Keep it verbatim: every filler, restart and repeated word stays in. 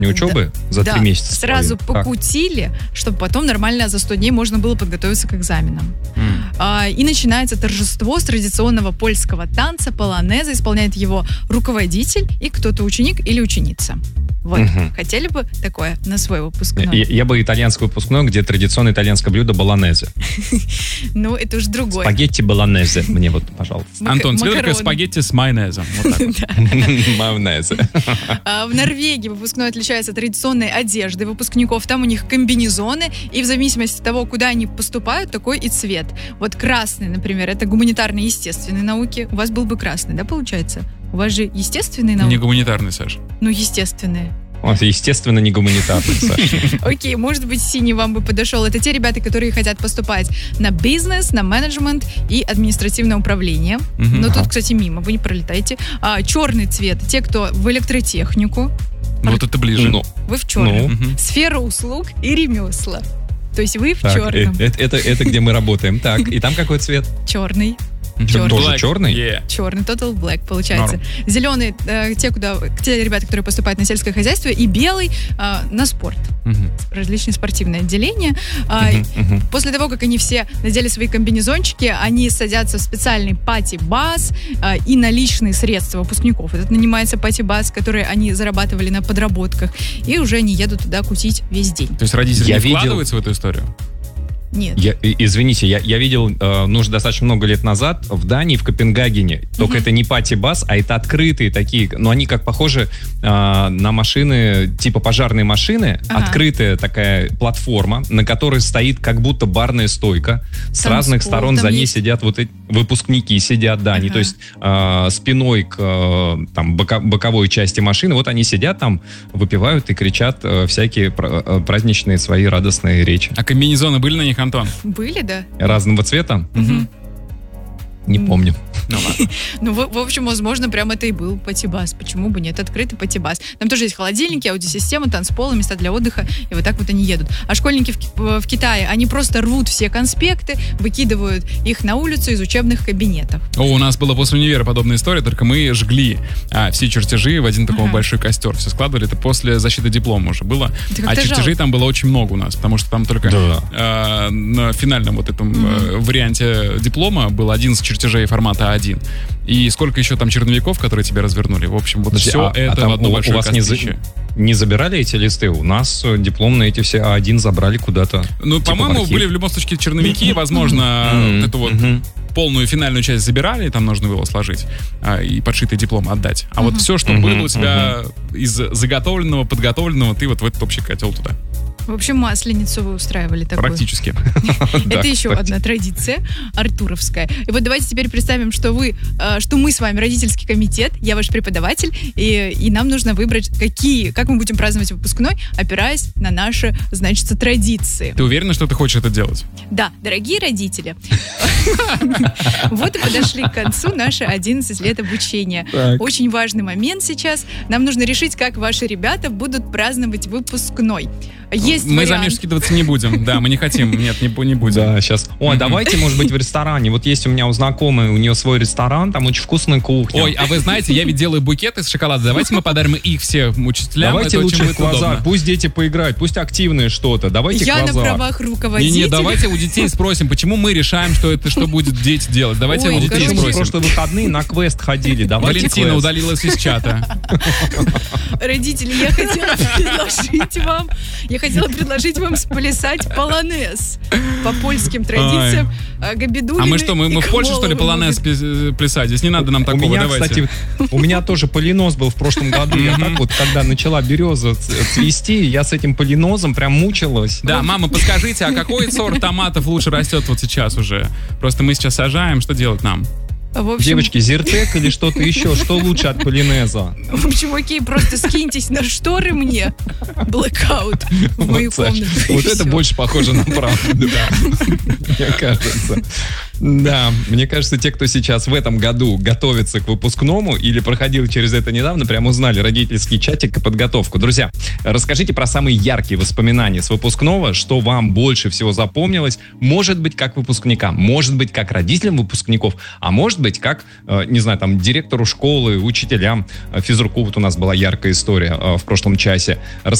Не учебы? Да. За три да. месяца? Сразу как? покутили, чтобы потом нормально за сто дней можно было подготовиться к экзаменам. Mm. А, и начинается торжество с традиционного польского танца полонеза. Исполняет его руководитель и кто-то ученик или ученица. Вот. Uh-huh. Хотели бы такое на свой выпускной? Я, я бы итальянский выпускной, где традиционное итальянское блюдо болонезе. Ну, это уж другое. Спагетти болонезе. Мне вот, пожалуйста. Антон, тебе только спагетти с майонезом. Майонезе. В Норвегии выпускной отличается традиционной одеждой выпускников. Там у них комбинезоны. И в зависимости от того, куда они поступают, такой и цвет. Вот красный, например, это гуманитарные и естественные науки. У вас был бы красный, да, получается? У вас же естественные науки? Не гуманитарный, Саш. Ну, естественные. Он, естественно, не гуманитарный, Саша. Окей, может быть, синий вам бы подошел. Это те ребята, которые хотят поступать на бизнес, на менеджмент и административное управление. Но тут, кстати, мимо, вы не пролетаете. А, черный цвет, те, кто в электротехнику. Вот это ближе. Ну, вы в черном. Ну. Сфера услуг и ремесла. То есть вы в так, черном. Это, это, это где мы работаем. Так, и там какой цвет? Черный. Черный. Тоже черный? Yeah. Черный, total black получается. Norm. Зеленый, э, те, куда, те ребята, которые поступают на сельское хозяйство, и белый э, на спорт. Uh-huh. Различные спортивные отделения. Uh-huh. Uh-huh. После того, как они все надели свои комбинезончики, они садятся в специальный пати-бас э, и наличные средства выпускников. Это нанимается пати-бас, которые они зарабатывали на подработках, и уже они едут туда кутить весь день. То есть родители Я не видел... вкладываются в эту историю? Нет. Я, извините, я, я видел, э, ну, уже достаточно много лет назад в Дании, в Копенгагене. Только uh-huh. это не пати-бас, а это открытые такие, но они как похожи э, на машины, типа пожарные машины. Uh-huh. Открытая такая платформа, на которой стоит как будто барная стойка. С там разных стол, сторон за ней есть... сидят вот эти выпускники, сидят, да, uh-huh. они, то есть э, спиной к э, там, бока, боковой части машины. Вот они сидят там, выпивают и кричат э, всякие пр- праздничные свои радостные речи. А комбинезоны были на них, Антон? Были, да. Разного цвета? Угу. Не помню. Ну, ладно. Ну, в, в общем, возможно, прям это и был пати-бас. Почему бы нет? Открытый пати-бас. Там тоже есть холодильники, аудиосистема, танцполы, места для отдыха. И вот так вот они едут. А школьники в, в Китае, они просто рвут все конспекты, выкидывают их на улицу из учебных кабинетов. О, у нас была после универа подобная история, только мы жгли а, все чертежи в один такой ага. большой костер. Все складывали. Это после защиты диплома уже было. А чертежей жалко. Там было очень много у нас, потому что там только да. а, на финальном вот этом mm-hmm. а, варианте диплома было одиннадцать чертежей формата А один. И сколько еще там черновиков, которые тебе развернули. В общем, вот Подожди, все а, это а в одно у, большое у вас кострище. Не, не забирали эти листы? У нас дипломные эти все А один забрали куда-то. Ну, типа по-моему, были в любом случае черновики. Возможно, эту вот полную финальную часть забирали, там нужно было сложить и подшитый диплом отдать. А вот все, что было у тебя из заготовленного, подготовленного, ты вот в этот общий котел туда. В общем, масленицу вы устраивали такую. Практически. Это еще одна традиция артуровская. И вот давайте теперь представим, что вы, что мы с вами родительский комитет, я ваш преподаватель, и, и нам нужно выбрать, какие, как мы будем праздновать выпускной, опираясь на наши, значит, традиции. Ты уверена, что ты хочешь это делать? Да, дорогие родители. Вот и подошли к концу наши одиннадцать лет обучения. Очень важный момент сейчас. Нам нужно решить, как ваши ребята будут праздновать выпускной. Есть мы вариант. за меж скидываться не будем. Да, мы не хотим. Нет, не, не будем. Да, сейчас. О, давайте, может быть, в ресторане. Вот есть у меня у знакомой, у нее свой ресторан, там очень вкусная кухня. Ой, а вы знаете, я ведь делаю букеты из шоколада. Давайте мы подарим их всем учителям. Давайте это лучше квазар. Пусть дети поиграют, пусть активное что-то. Давайте я квазар. на правах руководителя. Не, не, давайте у детей спросим, почему мы решаем, что это, что будет дети делать. Давайте Ой, у детей короче, спросим. В прошлые выходные на квест ходили. Давайте Валентина квест. удалилась из чата. Родители, я хотела предложить вам, я хотела предложить вам сплясать полонез по польским традициям. Габидулины. А мы что, мы, мы в Польше, что ли, полонез плясать? Здесь не надо нам такого, у меня, давайте. Кстати, у меня тоже полинос был в прошлом году. Я так вот, когда начала береза цвести, я с этим полинозом прям мучилась. Да, мама, подскажите, а какой сорт томатов лучше растет вот сейчас уже? Просто мы сейчас сажаем, что делать нам? В общем... Девочки, зиртек или что-то еще? Что лучше от полинеза? В общем, окей, просто скиньтесь на шторы мне. Блэкаут в мою комнату. Вот это больше похоже на правду, да. Мне кажется. Да, мне кажется, те, кто сейчас в этом году готовится к выпускному или проходил через это недавно, прям узнали родительский чатик и подготовку. Друзья, расскажите про самые яркие воспоминания с выпускного, что вам больше всего запомнилось. Может быть, как выпускникам, может быть, как родителям выпускников, а может быть, как, не знаю, там, директору школы, учителям, физруку. Вот у нас была яркая история в прошлом часе.